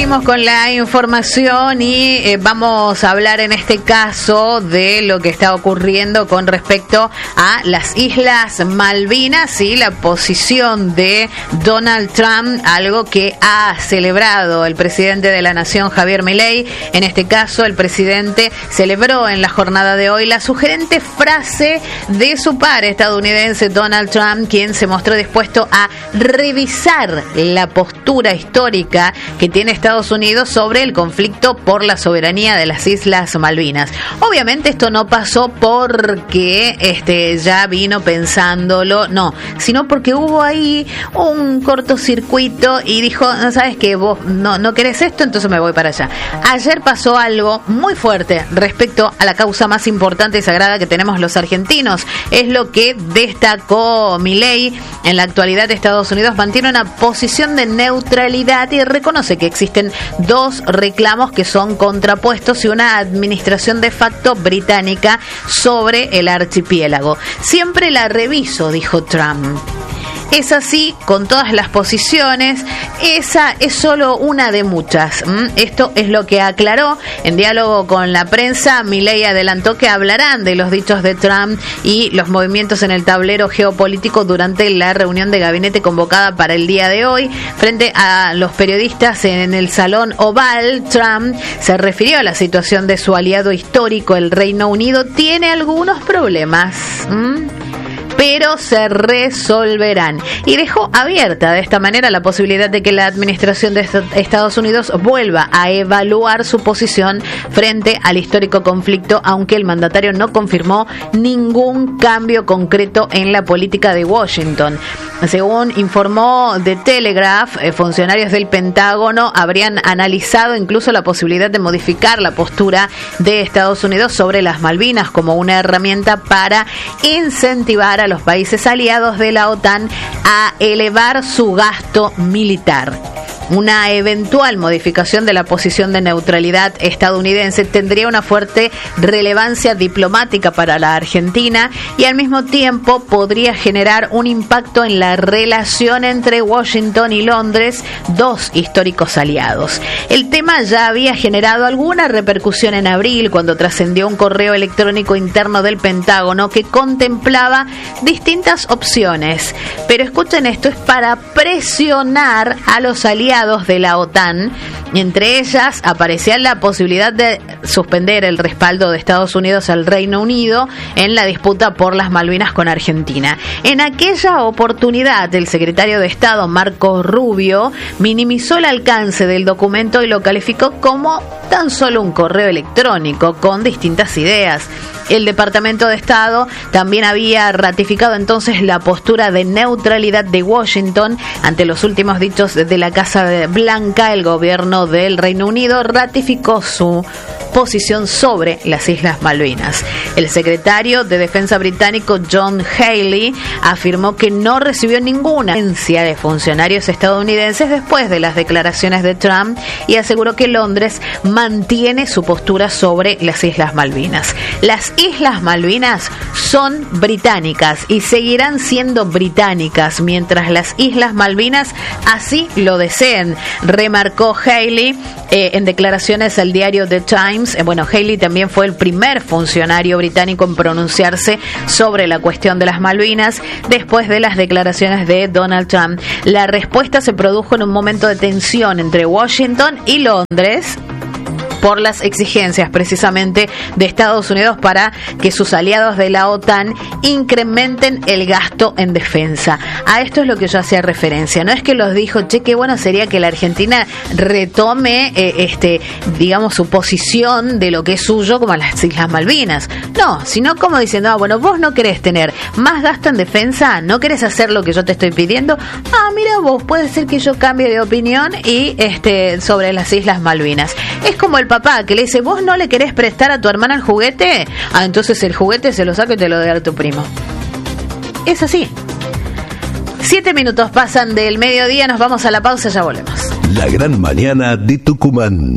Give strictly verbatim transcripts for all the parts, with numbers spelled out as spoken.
Seguimos con la información y eh, vamos a hablar en este caso de lo que está ocurriendo con respecto a las Islas Malvinas y la posición de Donald Trump, algo que ha celebrado el presidente de la Nación, Javier Milei. En este caso, el presidente celebró en la jornada de hoy la sugerente frase de su par estadounidense, Donald Trump, quien se mostró dispuesto a revisar la postura histórica que tiene Estados Unidos sobre el conflicto por la soberanía de las Islas Malvinas. Obviamente esto no pasó porque este ya vino pensándolo, no, sino porque hubo ahí un cortocircuito y dijo, no sabes que vos no, no querés esto, entonces me voy para allá. Ayer pasó algo muy fuerte respecto a la causa más importante y sagrada que tenemos los argentinos. Es lo que destacó Milei. En la actualidad, Estados Unidos mantiene una posición de neutralidad y reconoce que existen dos reclamos que son contrapuestos y una administración de facto británica sobre el archipiélago. Siempre la reviso, dijo Trump. Es así con todas las posiciones, esa es solo una de muchas. Esto es lo que aclaró. En diálogo con la prensa, Milei adelantó que hablarán de los dichos de Trump y los movimientos en el tablero geopolítico durante la reunión de gabinete convocada para el día de hoy. Frente a los periodistas en el Salón Oval, Trump se refirió a la situación de su aliado histórico, el Reino Unido. Tiene algunos problemas, ¿Mm? pero se resolverán. Y dejó abierta de esta manera la posibilidad de que la administración de Estados Unidos vuelva a evaluar su posición frente al histórico conflicto, aunque el mandatario no confirmó ningún cambio concreto en la política de Washington. Según informó The Telegraph, eh, funcionarios del Pentágono habrían analizado incluso la posibilidad de modificar la postura de Estados Unidos sobre las Malvinas como una herramienta para incentivar a los países aliados de la OTAN a elevar su gasto militar. Una eventual modificación de la posición de neutralidad estadounidense tendría una fuerte relevancia diplomática para la Argentina y al mismo tiempo podría generar un impacto en la relación entre Washington y Londres, dos históricos aliados. El tema ya había generado alguna repercusión en abril cuando trascendió un correo electrónico interno del Pentágono que contemplaba distintas opciones. Pero escuchen esto, es para presionar a los aliados de la OTAN. Entre ellas aparecía la posibilidad de suspender el respaldo de Estados Unidos al Reino Unido en la disputa por las Malvinas con Argentina. En aquella oportunidad, el secretario de Estado, Marco Rubio, minimizó el alcance del documento y lo calificó como tan solo un correo electrónico con distintas ideas. El Departamento de Estado también había ratificado entonces la postura de neutralidad de Washington ante los últimos dichos de la Casa Blanca. El gobierno del Reino Unido ratificó su posición sobre las Islas Malvinas. El secretario de Defensa británico John Healey afirmó que no recibió ninguna agencia de funcionarios estadounidenses después de las declaraciones de Trump y aseguró que Londres mantiene su postura sobre las Islas Malvinas. Las Islas Malvinas son británicas y seguirán siendo británicas mientras las Islas Malvinas así lo deseen, remarcó Healey eh, en declaraciones al diario The Times. Eh, bueno, Healey también fue el primer funcionario británico en pronunciarse sobre la cuestión de las Malvinas después de las declaraciones de Donald Trump. La respuesta se produjo en un momento de tensión entre Washington y Londres por las exigencias precisamente de Estados Unidos para que sus aliados de la OTAN incrementen el gasto en defensa. A esto es lo que yo hacía referencia. No es que los dijo, che, qué bueno sería que la Argentina retome, eh, este, digamos, su posición de lo que es suyo como las Islas Malvinas. No, sino como diciendo, ah, bueno, vos no querés tener más gasto en defensa, no querés hacer lo que yo te estoy pidiendo. Ah, mira vos, puede ser que yo cambie de opinión y este sobre las Islas Malvinas. Es como el papá que le dice, vos no le querés prestar a tu hermana el juguete, ah, entonces el juguete se lo saca y te lo da a tu primo. Es así. Siete minutos pasan del mediodía, nos vamos a la pausa, ya volvemos. La gran mañana de Tucumán.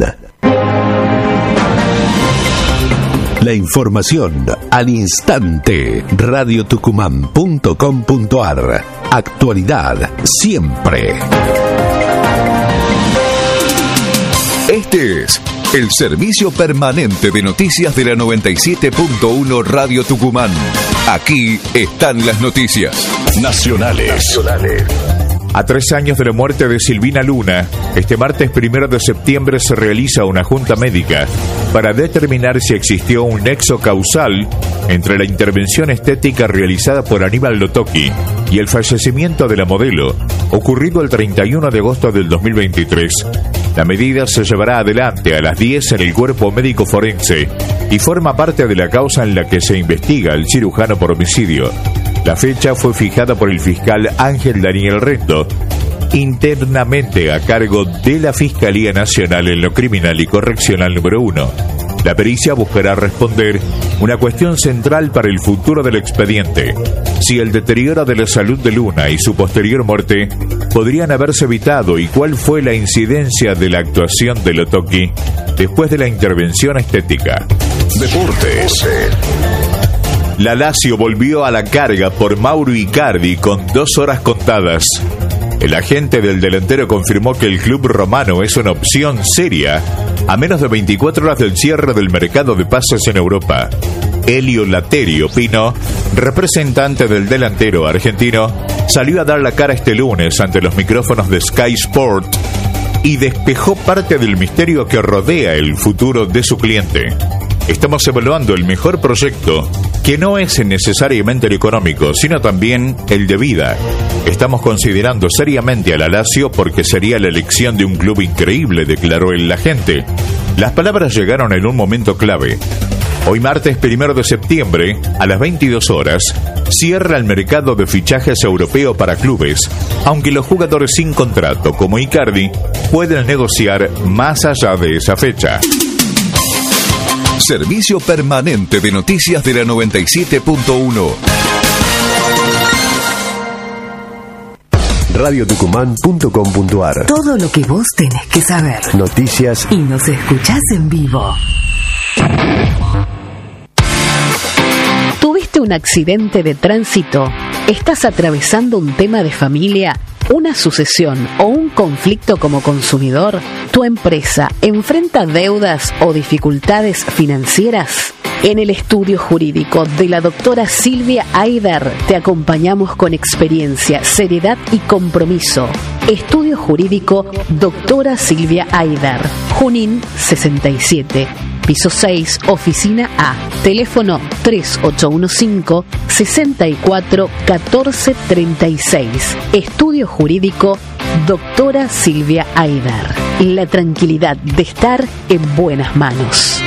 La información al instante. radio tucumán punto com punto ar. Actualidad siempre. Este es el servicio permanente de noticias de la noventa y siete punto uno Radio Tucumán. Aquí están las noticias nacionales. Nacionales. A tres años de la muerte de Silvina Luna, este martes primero de septiembre se realiza una junta médica para determinar si existió un nexo causal entre la intervención estética realizada por Aníbal Lotocchi y el fallecimiento de la modelo, ocurrido el treinta y uno de agosto del dos mil veintitrés. La medida se llevará adelante a las diez en el cuerpo médico forense y forma parte de la causa en la que se investiga al cirujano por homicidio. La fecha fue fijada por el fiscal Ángel Daniel Rendo, internamente a cargo de la Fiscalía Nacional en lo Criminal y Correccional número uno. La pericia buscará responder una cuestión central para el futuro del expediente: si el deterioro de la salud de Luna y su posterior muerte podrían haberse evitado y cuál fue la incidencia de la actuación de Lotocchi después de la intervención estética. Deportes. La Lazio volvió a la carga por Mauro Icardi con dos horas contadas. El agente del delantero confirmó que el club romano es una opción seria a menos de veinticuatro horas del cierre del mercado de pases en Europa. Elio Laterio Pino, representante del delantero argentino, salió a dar la cara este lunes ante los micrófonos de Sky Sport y despejó parte del misterio que rodea el futuro de su cliente. Estamos evaluando el mejor proyecto, que no es necesariamente el económico, sino también el de vida. Estamos considerando seriamente a la Lazio porque sería la elección de un club increíble, declaró el agente. Las palabras llegaron en un momento clave. Hoy martes primero de septiembre, a las veintidós horas, cierra el mercado de fichajes europeo para clubes, aunque los jugadores sin contrato, como Icardi, pueden negociar más allá de esa fecha. Servicio permanente de noticias de la noventa y siete punto uno. radio tucumán punto com punto ar. Todo lo que vos tenés que saber. Noticias. Y nos escuchás en vivo. ¿Tuviste un accidente de tránsito? ¿Estás atravesando un tema de familia, una sucesión o un conflicto como consumidor? ¿Tu empresa enfrenta deudas o dificultades financieras? En el estudio jurídico de la doctora Silvia Aider te acompañamos con experiencia, seriedad y compromiso. Estudio jurídico doctora Silvia Aider, Junín sesenta y siete, piso seis, oficina A, teléfono tres ocho uno cinco, seis cuatro, uno cuatro tres seis. Estudio jurídico doctora Silvia Aider. La tranquilidad de estar en buenas manos.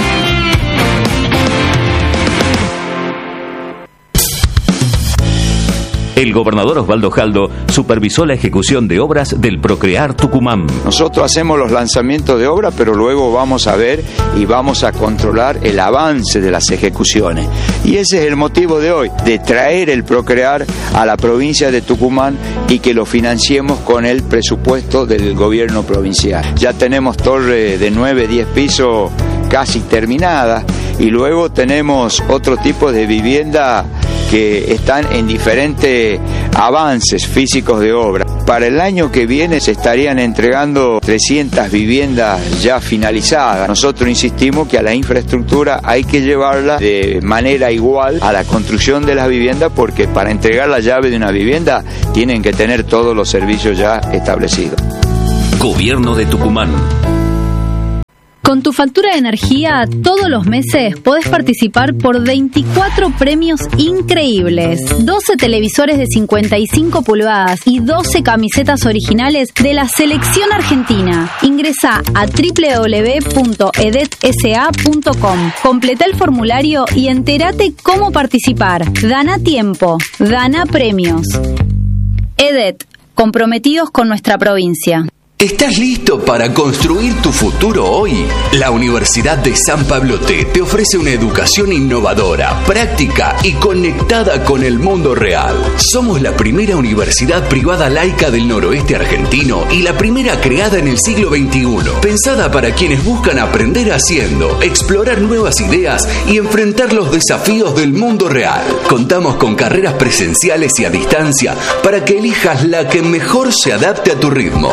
El gobernador Osvaldo Jaldo supervisó la ejecución de obras del Procrear Tucumán. Nosotros hacemos los lanzamientos de obra, pero luego vamos a ver y vamos a controlar el avance de las ejecuciones. Y ese es el motivo de hoy, de traer el Procrear a la provincia de Tucumán y que lo financiemos con el presupuesto del gobierno provincial. Ya tenemos torre de nueve, diez pisos casi terminada y luego tenemos otro tipo de vivienda que están en diferentes avances físicos de obra. Para el año que viene se estarían entregando trescientas viviendas ya finalizadas. Nosotros insistimos que a la infraestructura hay que llevarla de manera igual a la construcción de las viviendas, porque para entregar la llave de una vivienda tienen que tener todos los servicios ya establecidos. Gobierno de Tucumán. Con tu factura de energía, todos los meses podés participar por veinticuatro premios increíbles. doce televisores de cincuenta y cinco pulgadas y doce camisetas originales de la selección argentina. Ingresá a doble u doble u doble u punto edet s a punto com. Completa el formulario y entérate cómo participar. Gana tiempo, gana premios. Edet, comprometidos con nuestra provincia. ¿Estás listo para construir tu futuro hoy? La Universidad de San Pablote te ofrece una educación innovadora, práctica y conectada con el mundo real. Somos la primera universidad privada laica del noroeste argentino y la primera creada en el siglo veintiuno, pensada para quienes buscan aprender haciendo, explorar nuevas ideas y enfrentar los desafíos del mundo real. Contamos con carreras presenciales y a distancia para que elijas la que mejor se adapte a tu ritmo.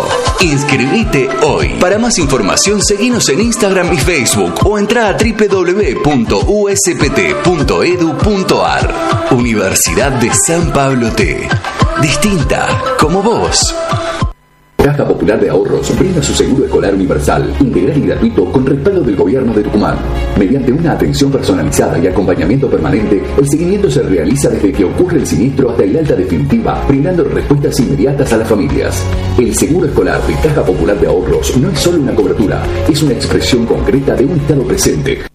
Inscribite hoy. Para más información, seguinos en Instagram y Facebook o entra a doble u doble u doble u punto u s p t punto e d u punto a r. Universidad de San Pablo T. Distinta como vos. Caja Popular de Ahorros brinda su seguro escolar universal, integral y gratuito con respaldo del Gobierno de Tucumán. Mediante una atención personalizada y acompañamiento permanente, el seguimiento se realiza desde que ocurre el siniestro hasta el alta definitiva, brindando respuestas inmediatas a las familias. El seguro escolar de Caja Popular de Ahorros no es solo una cobertura, es una expresión concreta de un Estado presente,